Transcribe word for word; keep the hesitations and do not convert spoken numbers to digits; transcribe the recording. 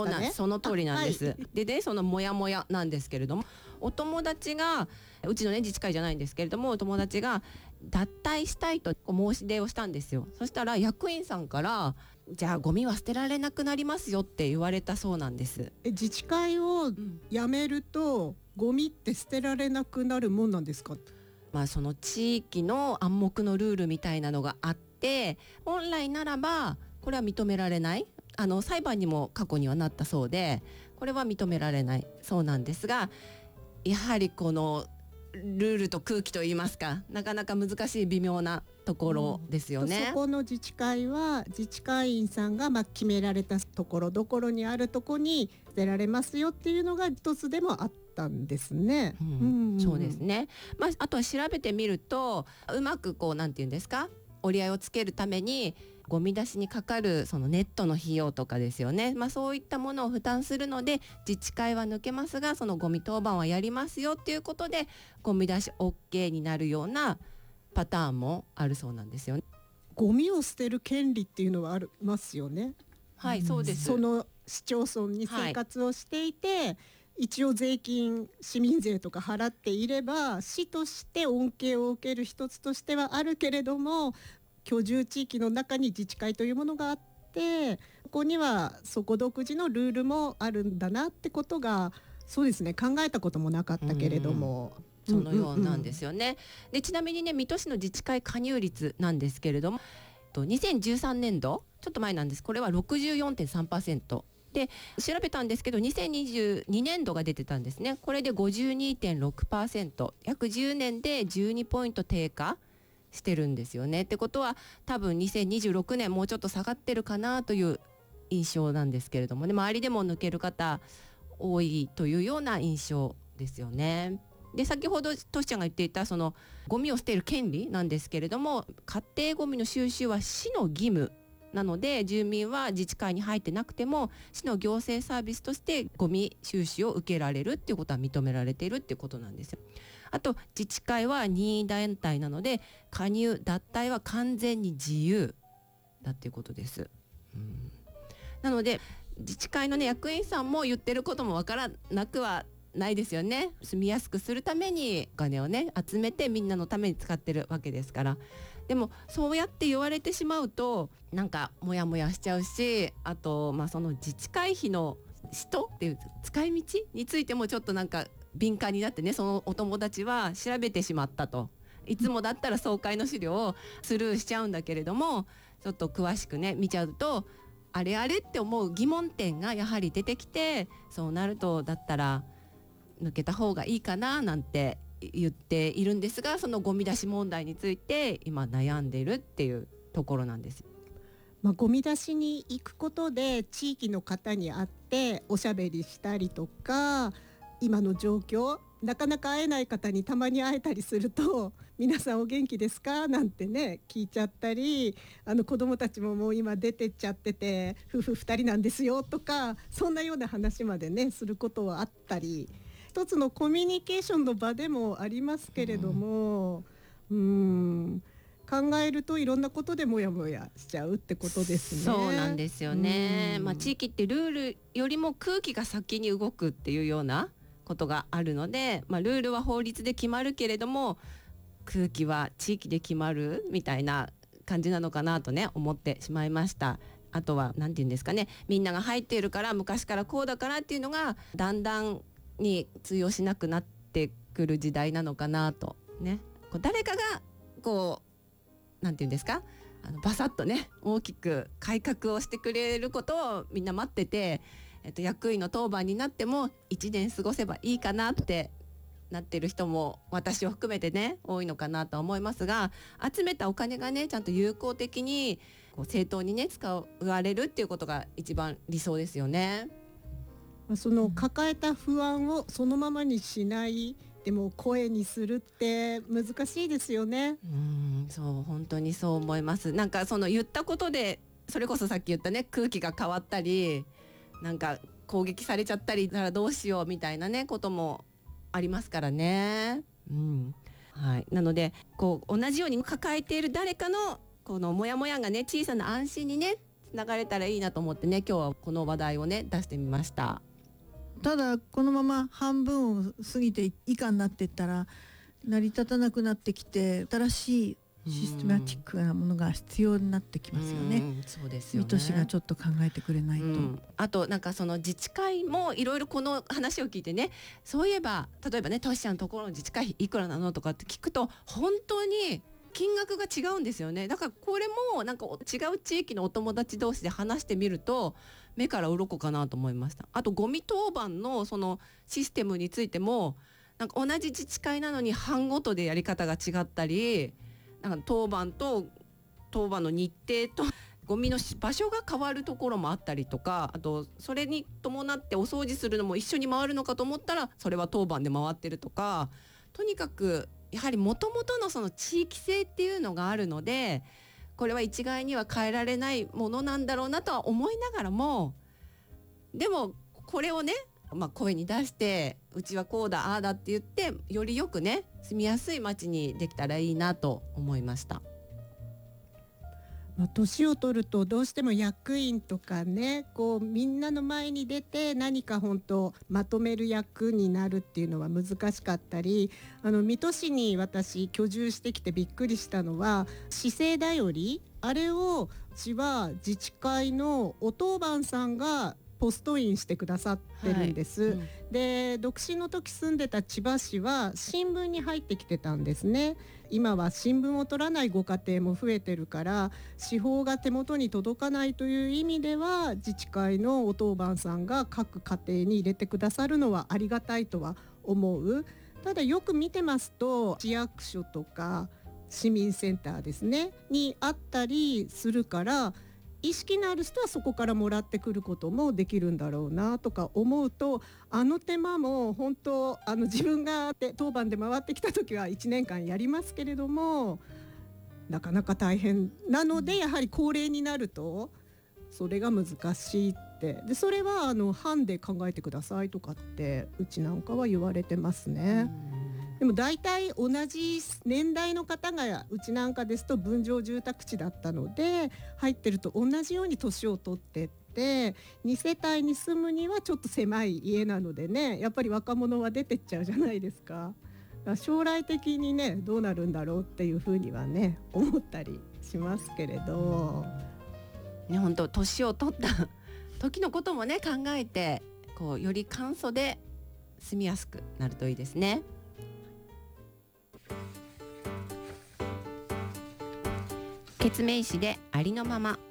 そうなんです、その通りなんです、はい、でねそのモヤモヤなんですけれども、お友達がうちのね自治会じゃないんですけれども、お友達が脱退したいと申し出をしたんですよ。そしたら役員さんからじゃあゴミは捨てられなくなりますよって言われたそうなんです。 え自治会を辞めると、うん、ゴミって捨てられなくなるもんなんですか？ まあ、その地域の暗黙のルールみたいなのがあって、本来ならばこれは認められない、あの裁判にも過去にはなったそうで、これは認められないそうなんですが、やはりこのルールと空気といいますか、なかなか難しい微妙なところですよね、 うん、そこの自治会は自治会員さんがまあ決められたところどころにあるところに捨てられますよっていうのが一つでもあったんですね、 うんうん、そうですね、まあ、あとは調べてみるとうまくこうなんていうんですか、折り合いをつけるためにゴミ出しにかかるそのネットの費用とかですよね、まあ、そういったものを負担するので自治会は抜けますが、そのゴミ当番はやりますよっていうことでゴミ出し OK になるようなパターンもあるそうなんですよね。 ゴミを捨てる権利っていうのはありますよね。 はい、そうです。 その市町村に生活をしていて、はい、一応税金市民税とか払っていれば市として恩恵を受ける一つとしてはあるけれども、居住地域の中に自治会というものがあって、ここにはそこ独自のルールもあるんだなってことが、そうですね、考えたこともなかったけれども、 そのようなんですよね、うんうんうん、でちなみにね水戸市の自治会加入率なんですけれども、にせんじゅうさんねんどちょっと前なんです。これは ろくじゅうよんてんさんパーセント で調べたんですけど、にせんにじゅうにねんどが出てたんですね。これで ごじゅうにてんろくパーセント、 約じゅうねんでじゅうにポイント低下してるんですよね。ってことは多分にせんにじゅうろくねんもうちょっと下がってるかなという印象なんですけれどもね、周りでも抜ける方多いというような印象ですよね。で先ほどトシちゃんが言っていたそのゴミを捨てる権利なんですけれども、家庭ゴミの収集は市の義務なので、住民は自治会に入ってなくても市の行政サービスとしてゴミ収集を受けられるっていうことは認められているっていうことなんですよ。あと自治会は任意団体なので加入脱退は完全に自由だっていうことです、うん、なので自治会の、ね、役員さんも言ってることもわからなくはないですよね。住みやすくするためにお金をね集めてみんなのために使ってるわけですから。でもそうやって言われてしまうとなんかモヤモヤしちゃうし、あと、まあ、その自治会費の人っていう使い道についてもちょっとなんか敏感になってね、そのお友達は調べてしまったと。いつもだったら総会の資料をスルーしちゃうんだけれども、ちょっと詳しくね見ちゃうとあれあれって思う疑問点がやはり出てきて、そうなるとだったら抜けた方がいいかななんて言っているんですが、そのゴミ出し問題について今悩んでいるっていうところなんです。 まあ、ゴミ出しに行くことで地域の方に会っておしゃべりしたりとか、今の状況なかなか会えない方にたまに会えたりすると、皆さんお元気ですかなんてね聞いちゃったり、あの子どもたちももう今出てっちゃってて夫婦ふたりなんですよとか、そんなような話までねすることはあったり、一つのコミュニケーションの場でもありますけれども、うーん考えるといろんなことでモヤモヤしちゃうってことですね。 そうなんですよね、まあ、地域ってルールよりも空気が先に動くっていうようなことがあるので、まあ、ルールは法律で決まるけれども空気は地域で決まるみたいな感じなのかなとね思ってしまいました。あとは何て言うんですかね、みんなが入っているから昔からこうだからっていうのがだんだんに通用しなくなってくる時代なのかなとね。こう誰かがこうなんて言うんですか、あのバサッとね大きく改革をしてくれることをみんな待ってて、えっと、役員の当番になってもいちねん過ごせばいいかなってなってる人も私を含めてね多いのかなと思いますが、集めたお金がねちゃんと有効的にこう正当にね使われるっていうことが一番理想ですよね。 その抱えた不安をそのままにしない、でも声にするって難しいですよね。 うーん、そう本当にそう思います。なんかその言ったことでそれこそさっき言ったね空気が変わったりなんか攻撃されちゃったりしたらどうしようみたいなねこともありますからね、うんはい、なのでこう同じように抱えている誰かのこのモヤモヤがね小さな安心にねつながれたらいいなと思ってね、今日はこの話題をね出してみました。 ただこのまま半分を過ぎて以下になっていったら成り立たなくなってきて、新しいシステマティックなものが必要になってきますよね。 うん、そうですよね。 水戸市がちょっと考えてくれないと、うん、 あとなんかその自治会もいろいろこの話を聞いてね、そういえば例えばね、トシちゃんのところの自治会いくらなのとかって聞くと本当に金額が違うんですよね。だからこれもなんか違う地域のお友達同士で話してみると目から鱗かなと思いました。あとゴミ当番のそのシステムについてもなんか同じ自治会なのに班ごとでやり方が違ったり、なんか当番と当番の日程とゴミの場所が変わるところもあったりとか、あとそれに伴ってお掃除するのも一緒に回るのかと思ったらそれは当番で回ってるとか、とにかくやはりもともとのその地域性っていうのがあるので、これは一概には変えられないものなんだろうなとは思いながらも、でもこれをね、まあ、声に出してうちはこうだああだって言ってよりよくね住みやすい街にできたらいいなと思いました。 まあ、年を取るとどうしても役員とかね、こうみんなの前に出て何か本当まとめる役になるっていうのは難しかったり、あの水戸市に私居住してきてびっくりしたのは市政だより、あれをうちは自治会のお当番さんがポストインしてくださってるんです、はい、うん、で独身の時住んでた千葉市は新聞に入ってきてたんですね。今は新聞を取らないご家庭も増えてるから司法が手元に届かないという意味では自治会のお当番さんが各家庭に入れてくださるのはありがたいとは思う。ただよく見てますと市役所とか市民センターですねにあったりするから、意識のある人はそこからもらってくることもできるんだろうなとか思うと、あの手間も本当あの自分が当番で回ってきた時はいちねんかんやりますけれども、なかなか大変なので、やはり高齢になるとそれが難しいって、でそれはあの班で考えてくださいとかってうちなんかは言われてますね。でも大体同じ年代の方がうちなんかですと分譲住宅地だったので入ってると同じように年を取ってってに世帯に住むにはちょっと狭い家なのでね、やっぱり若者は出てっちゃうじゃないですか。だから将来的にねどうなるんだろうっていうふうにはね思ったりしますけれどね、本当年を取った時のこともね考えてこうより簡素で住みやすくなるといいですね。ケツメイシでありのまま。